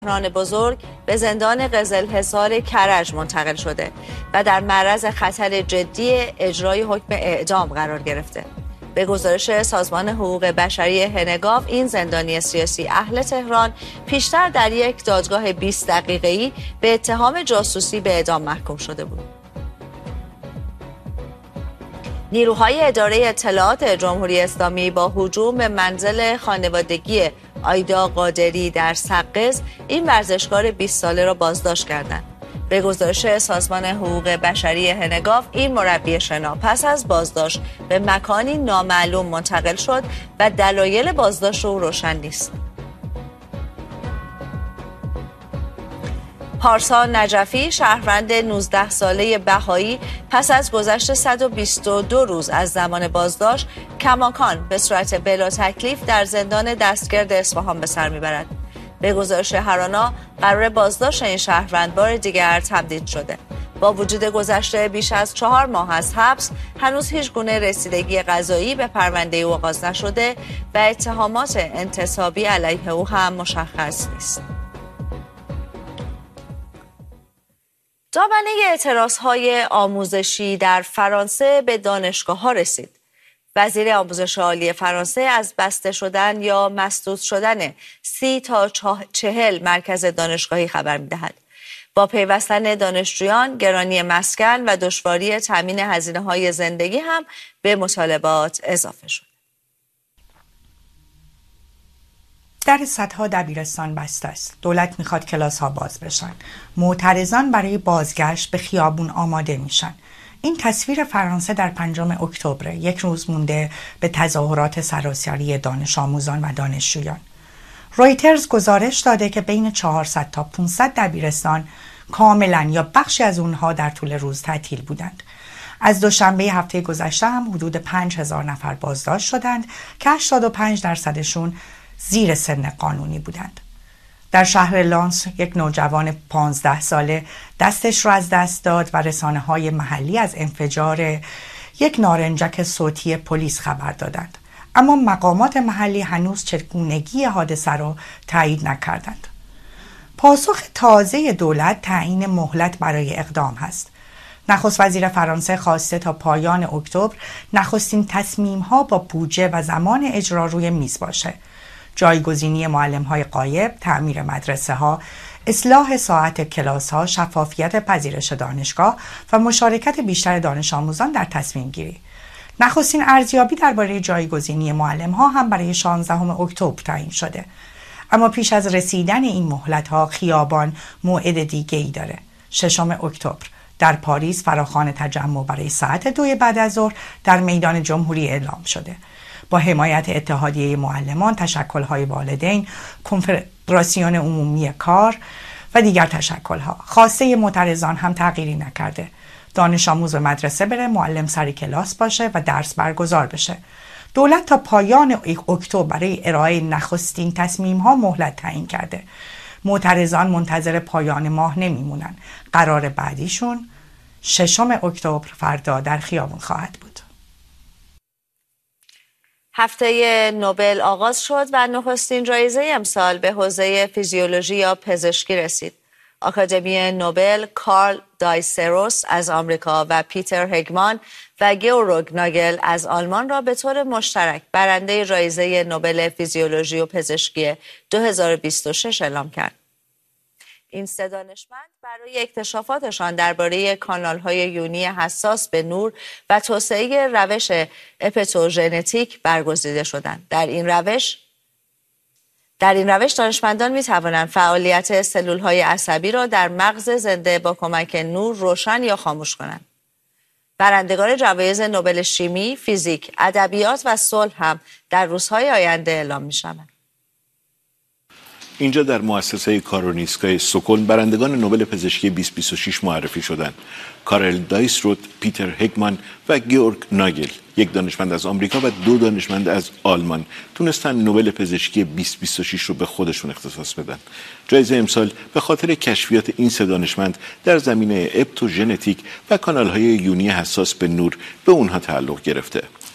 تهران بزرگ به زندان قزلحصار کرج منتقل شده و در معرض خطر جدی اجرای حکم اعدام قرار گرفته. به گزارش سازمان حقوق بشری هنگاو، این زندانی سیاسی اهل تهران پیشتر در یک دادگاه 20 دقیقه‌ای به اتهام جاسوسی به اعدام محکوم شده بود. نیروهای اداره اطلاعات جمهوری اسلامی با هجوم به منزل خانوادگی آیدا قادری در سقز این ورزشکار 20 ساله را بازداشت کردند. به گزارش سازمان حقوق بشری هنگاو، این مربی شنا پس از بازداشت به مکانی نامعلوم منتقل شد و دلایل بازداشت او روشن نیست. پارسا نجفی، شهروند 19 ساله بهایی، پس از گذشت 122 روز از زمان بازداشت کماکان به صورت بلا تکلیف در زندان دستگرد اصفهان به سر میبرد. به گزارش هرانا، قرار بازداشت این شهروند بار دیگر تمدید شده. با وجود گذشته بیش از 4 ماه از حبس، هنوز هیچ گونه رسیدگی قضایی به پرونده او آغاز نشده و اتهامات انتصابی علیه او هم مشخص نیست. دامنه اعتراضهای آموزشی در فرانسه به دانشگاه‌ها رسید. وزیر آموزش عالی فرانسه از بسته شدن یا مسدود شدن 30 تا 40 مرکز دانشگاهی خبر می‌دهد. با پیوستن دانشجویان، گرانی مسکن و دشواری تامین هزینه‌های زندگی هم به مطالبات اضافه شد. در صدها دبیرستان بسته است. دولت میخواد کلاس ها باز بشن. معترضان برای بازگشت به خیابون آماده میشن. این تصویر فرانسه در 5 اکتبر، یک روز مونده به تظاهرات سراسری دانش آموزان و دانشجویان. رویترز گزارش داده که بین 400 تا 500 دبیرستان کاملا یا بخشی از اونها در طول روز تعطیل بودند. از دوشنبه هفته گذشته هم حدود 5000 نفر بازداشت شدند که 85% زیر سن قانونی بودند. در شهر لانس یک نوجوان 15 ساله دستش را از دست داد و رسانه‌های محلی از انفجار یک نارنجک صوتی پلیس خبر دادند. اما مقامات محلی هنوز چگونگی حادثه را تایید نکردند. پاسخ تازه دولت تعیین مهلت برای اقدام است. نخست وزیر فرانسه خواسته تا پایان اکتبر نخستین تصمیم‌ها با بودجه و زمان اجرا روی میز باشه. جایگزینی معلم‌های غایب، تعمیر مدرسه‌ها، اصلاح ساعت کلاس‌ها، شفافیت پذیرش دانشگاه و مشارکت بیشتر دانش آموزان در تصمیم گیری. نخستین ارزیابی درباره جایگزینی معلم‌ها هم برای 16 اکتبر تعیین شده. اما پیش از رسیدن این مهلت‌ها خیابان موعد دیگه‌ای داره. 6 اکتبر در پاریس فراخوان تجمع برای ساعت 2 بعد از ظهر در میدان جمهوری اعلام شده. با حمایت اتحادیه معلمان، تشکل‌های والدین، کنفدراسیون عمومی کار و دیگر تشکل‌ها. خواسته معترضان هم تغییری نکرده. دانش آموز به مدرسه بره، معلم سر کلاس باشه و درس برگزار بشه. دولت تا پایان اکتبر برای ارائه نخستین تصمیم‌ها مهلت تعیین کرده. معترضان منتظر پایان ماه نمیمونن. قرار بعدیشون 6 اکتبر فردا در خیابون خواهد بود. هفته نوبل آغاز شد و نخستین جایزه امسال به حوزه فیزیولوژی یا پزشکی رسید. آکادمی نوبل کارل دایسروس از آمریکا و پیتر هگمان و گئورگ ناگل از آلمان را به طور مشترک برنده جایزه نوبل فیزیولوژی و پزشکی 2026 اعلام کرد. این 3 دانشمند برای اکتشافاتشان درباره کانال‌های یونی حساس به نور و توسعه روش اپیتوژنتیک برگزیده شدند. در این روش دانشمندان می‌توانند فعالیت سلول‌های عصبی را در مغز زنده با کمک نور روشن یا خاموش کنند. برندگان جوایز نوبل شیمی، فیزیک، ادبیات و صلح هم در روزهای آینده اعلام می‌شوند. اینجا در مؤسسه کارولینسکای استکهلم برندگان نوبل پزشکی 2026 معرفی شدند. کارل دایسروس، پیتر هگمان و گئورگ ناگل، یک دانشمند از آمریکا و 2 دانشمند از آلمان، تونستن نوبل پزشکی 2026 رو به خودشون اختصاص بدن. جایزه امسال به خاطر کشفیات این 3 دانشمند در زمینه اپیتوژنتیک و کانال‌های یونی حساس به نور به اونها تعلق گرفته.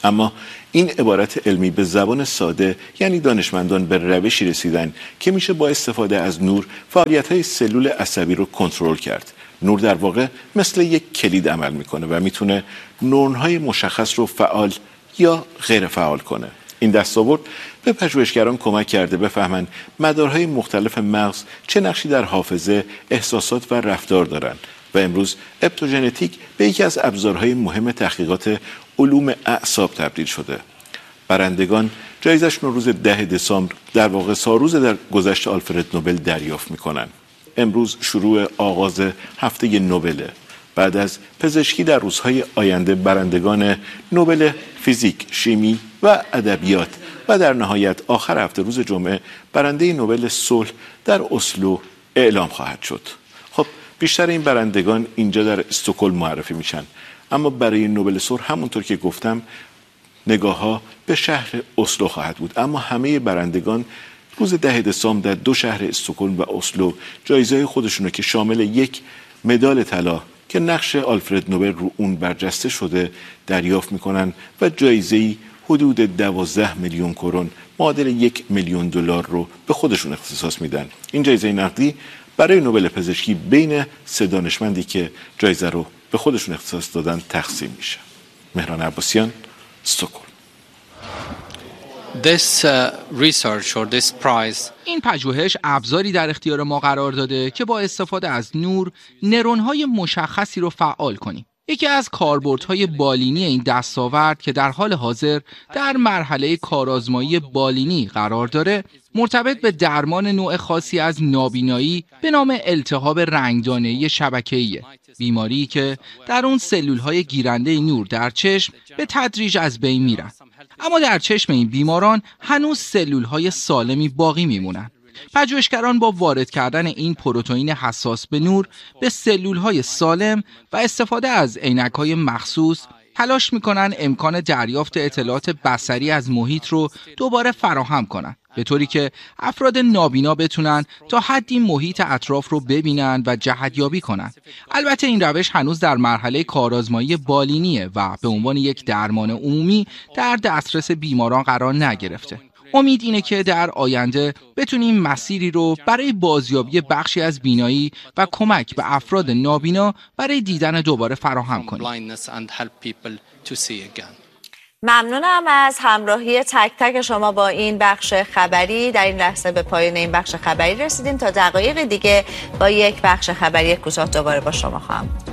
اما این عبارت علمی به زبان ساده یعنی دانشمندان به روشی رسیدن که میشه با استفاده از نور فعالیت‌های سلول عصبی رو کنترل کرد. نور در واقع مثل یک کلید عمل میکنه و میتونه نورون‌های مشخص رو فعال یا غیر فعال کنه. این دستاورد به پژوهشگران کمک کرده بفهمن مدارهای مختلف مغز چه نقشی در حافظه، احساسات و رفتار دارن و امروز اپیژنتیک به یکی از ابزارهای مهم تحقیقات علوم اعصاب تبدیل شده. برندگان جایزه‌شون رو روز 10 دسامبر در واقع سالروز در گذشت آلفرد نوبل دریافت میکنن. امروز شروع آغاز هفته نوبل. بعد از پزشکی در روزهای آینده برندگان نوبل فیزیک، شیمی و ادبیات و در نهایت آخر هفته روز جمعه برنده نوبل صلح در اسلو اعلام خواهد شد. خب بیشتر این برندگان اینجا در استکهلم معرفی میشن، اما برای نوبل صلح همونطور که گفتم نگاه ها به شهر اسلو خواهد بود. اما همه برندگان روز 10 دسامبر در دو شهر استکهلم و اسلو جایزه خودشونو که شامل یک مدال طلا که نقش آلفرد نوبل رو اون برجسته شده دریافت میکنن و جایزه‌ای حدود 12 میلیون کرون معادل 1 میلیون دلار رو به خودشون اختصاص میدن. این جایزه نقدی برای نوبل پزشکی بین سه دانشمندی که جایزه رو به خودشون اختصاص دادن تقسیم میشه. مهران عباسیان، استکهلم. این پژوهش ابزاری در اختیار ما قرار داده که با استفاده از نور نورون‌های مشخصی رو فعال کنیم. یکی از کاربردهای بالینی این دستاورد که در حال حاضر در مرحله کارآزمایی بالینی قرار داره مرتبط به درمان نوع خاصی از نابینایی به نام التهاب رنگدانه‌ای شبکه‌ایه، بیماری که در اون سلول‌های گیرنده نور در چشم به تدریج از بین میرن. اما در چشم این بیماران هنوز سلول‌های سالمی باقی میمونن. پژوهشگران با وارد کردن این پروتئین حساس به نور به سلول‌های سالم و استفاده از عینک‌های مخصوص تلاش می‌کنن امکان دریافت اطلاعات بصری از محیط رو دوباره فراهم کنن، به طوری که افراد نابینا بتونن تا حدی محیط اطراف رو ببینن و جهت‌یابی کنن. البته این روش هنوز در مرحله کارآزمایی بالینیه و به عنوان یک درمان عمومی در دسترس بیماران قرار نگرفته. امید اینه که در آینده بتونیم مسیری رو برای بازیابی بخشی از بینایی و کمک به افراد نابینا برای دیدن دوباره فراهم کنیم. ممنونم از همراهی تک تک شما با این بخش خبری. در این لحظه به پایان این بخش خبری رسیدیم. تا دقایق دیگه با یک بخش خبری کوتاه دوباره با شما خواهم.